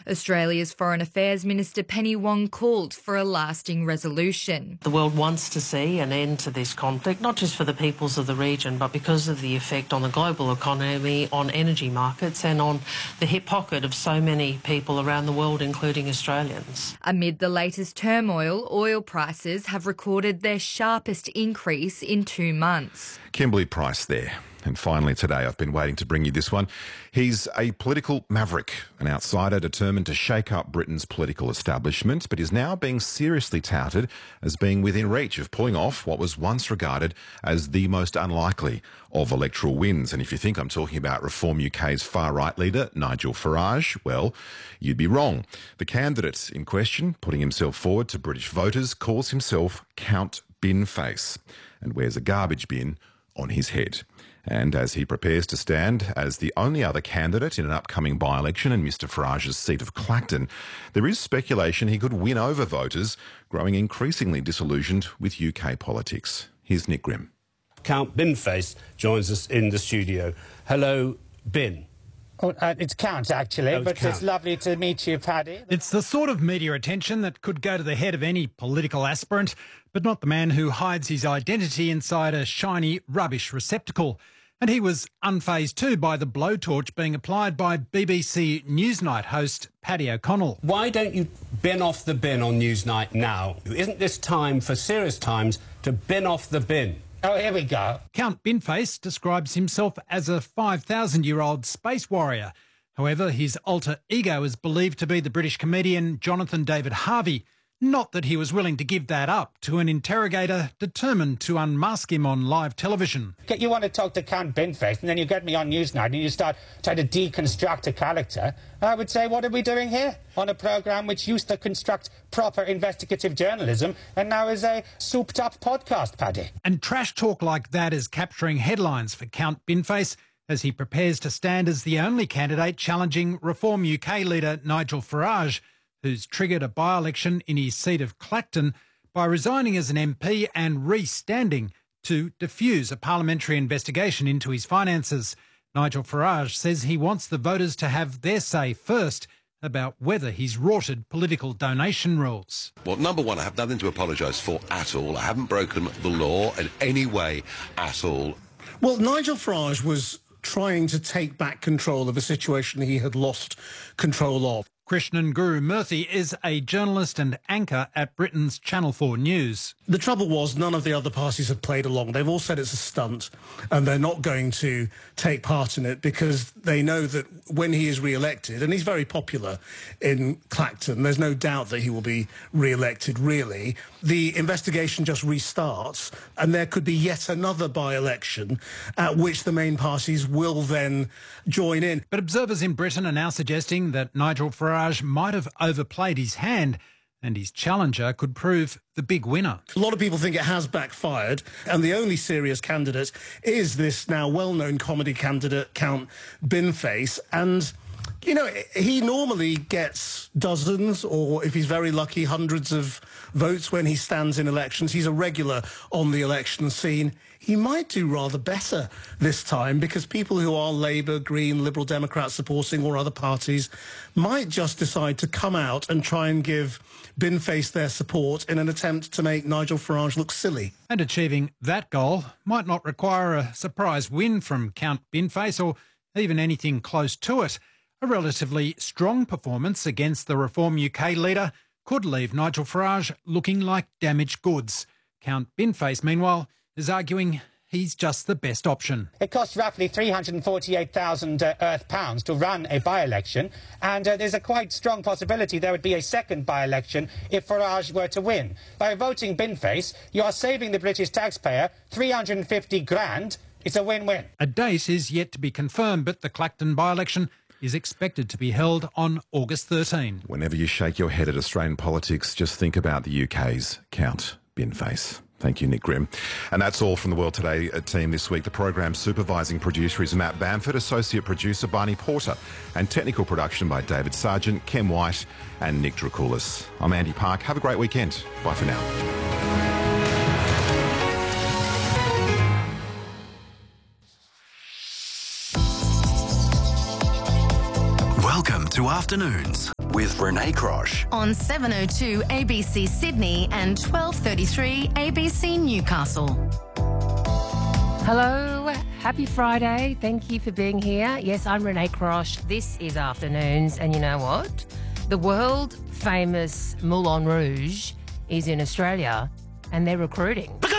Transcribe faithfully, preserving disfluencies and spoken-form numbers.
Australia's Foreign Affairs Minister Penny Wong called for a lasting resolution. The world wants to see an end to this conflict, not just for the peoples of the region, but because of the effect on the global economy, on energy markets and on the hip pocket of so many people around the world, including Australians. Amid the latest turmoil, oil prices have recorded their sharpest increase in two months. Kimberly Price there. And finally today, I've been waiting to bring you this one. He's a political maverick, an outsider determined to shake up Britain's political establishment, but is now being seriously touted as being within reach of pulling off what was once regarded as the most unlikely of electoral wins. And if you think I'm talking about Reform U K's far-right leader, Nigel Farage, well, you'd be wrong. The candidate in question, putting himself forward to British voters, calls himself Count Binface and wears a garbage bin on his head. And as he prepares to stand as the only other candidate in an upcoming by-election in Mr Farage's seat of Clacton, there is speculation he could win over voters, growing increasingly disillusioned with U K politics. Here's Nick Grimm. Count Binface joins us in the studio. Hello, Bin. Oh, uh, it's Count, actually, oh, it's but Count. It's lovely to meet you, Paddy. It's the sort of media attention that could go to the head of any political aspirant, but not the man who hides his identity inside a shiny rubbish receptacle. And he was unfazed too by the blowtorch being applied by B B C Newsnight host Paddy O'Connell. Why don't you bin off the bin on Newsnight now? Isn't this time for serious times to bin off the bin? Oh, here we go. Count Binface describes himself as a five thousand year old space warrior. However, his alter ego is believed to be the British comedian Jonathan David Harvey. Not that he was willing to give that up to an interrogator determined to unmask him on live television. You want to talk to Count Binface, and then you get me on Newsnight and you start trying to deconstruct a character. I would say, what are we doing here? On a programme which used to construct proper investigative journalism and now is a souped-up podcast, Paddy. And trash talk like that is capturing headlines for Count Binface as he prepares to stand as the only candidate challenging Reform U K leader Nigel Farage, who's triggered a by-election in his seat of Clacton by resigning as an M P and re-standing to defuse a parliamentary investigation into his finances. Nigel Farage says he wants the voters to have their say first about whether he's rorted political donation rules. Well, number one, I have nothing to apologise for at all. I haven't broken the law in any way at all. Well, Nigel Farage was trying to take back control of a situation he had lost control of. Krishnan Guru Murthy is a journalist and anchor at Britain's Channel four News. The trouble was none of the other parties had played along. They've all said it's a stunt and they're not going to take part in it because they know that when he is re-elected, and he's very popular in Clacton, there's no doubt that he will be re-elected, really. The investigation just restarts and there could be yet another by-election at which the main parties will then join in. But observers in Britain are now suggesting that Nigel Farage might have overplayed his hand and his challenger could prove the big winner. A lot of people think it has backfired, and the only serious candidate is this now well-known comedy candidate, Count Binface, and you know, he normally gets dozens, or if he's very lucky, hundreds of votes when he stands in elections. He's a regular on the election scene. He might do rather better this time because people who are Labour, Green, Liberal Democrat supporting or other parties might just decide to come out and try and give Binface their support in an attempt to make Nigel Farage look silly. And achieving that goal might not require a surprise win from Count Binface or even anything close to it. A relatively strong performance against the Reform U K leader could leave Nigel Farage looking like damaged goods. Count Binface, meanwhile, is arguing he's just the best option. It costs roughly three hundred forty-eight thousand uh, Earth pounds to run a by-election, and uh, there's a quite strong possibility there would be a second by-election if Farage were to win. By voting Binface, you are saving the British taxpayer three hundred fifty grand. It's a win-win. A date is yet to be confirmed, but the Clacton by-election is expected to be held on August thirteenth. Whenever you shake your head at Australian politics, just think about the U K's Count Binface. Thank you, Nick Grimm. And that's all from the World Today team this week. The program's supervising producer is Matt Bamford, associate producer Barney Porter, and technical production by David Sargent, Kem White and Nick Dracoulis. I'm Andy Park. Have a great weekend. Bye for now. Welcome to our Afternoons with Renee Crosh. On seven oh two A B C Sydney and twelve thirty-three A B C Newcastle. Hello, happy Friday. Thank you for being here. Yes, I'm Renee Crosh. This is Afternoons, and you know what? The world famous Moulin Rouge is in Australia, and they're recruiting.